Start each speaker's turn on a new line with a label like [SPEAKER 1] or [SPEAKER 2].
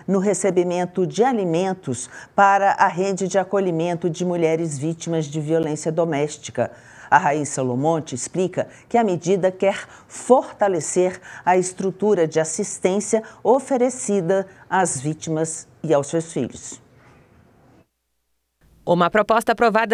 [SPEAKER 1] no recebimento de alimentos para a rede de acolhimento de mulheres vítimas de violência doméstica. A Raíssa Lomonte explica que a medida quer fortalecer a estrutura de assistência oferecida às vítimas e aos seus filhos.
[SPEAKER 2] Uma proposta aprovada